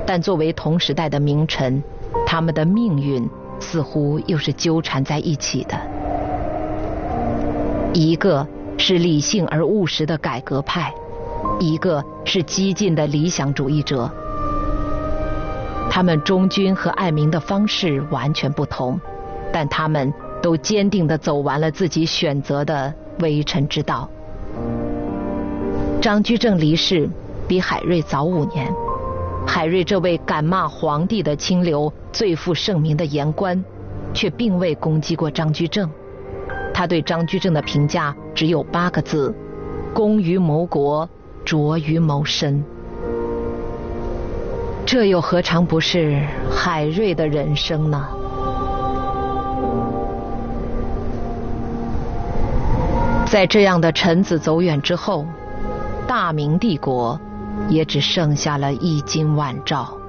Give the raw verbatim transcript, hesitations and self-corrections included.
但作为同时代的名臣，他们的命运似乎又是纠缠在一起的。一个是理性而务实的改革派，一个是激进的理想主义者。他们忠君和爱民的方式完全不同，但他们都坚定地走完了自己选择的为臣之道。张居正离世比海瑞早五年，海瑞这位敢骂皇帝的清流、最负盛名的言官，却并未攻击过张居正。他对张居正的评价只有八个字：功于谋国，拙于谋身。这又何尝不是海瑞的人生呢？在这样的臣子走远之后，大明帝国也只剩下了一金晚照。